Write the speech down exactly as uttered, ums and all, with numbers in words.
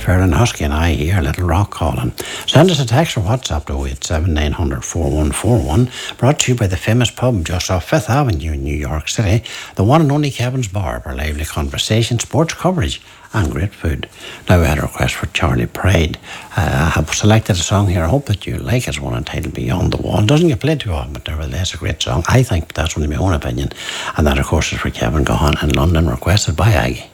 Fairland Husky and I here, Little Rock calling. Send us a text or WhatsApp to oh eight seven nine hundred four one four one. Brought to you by the famous pub just off Fifth Avenue in New York City, the one and only Kevin's Bar, for lively conversation, sports coverage and great food. Now we had a request for Charlie Pride. Uh, I have selected a song here. I hope that you like it. It's one entitled Beyond the Wall. Doesn't get played too often, but nevertheless a great song. I think that's only my own opinion. And that of course is for Kevin Gahan in London, requested by Aggie.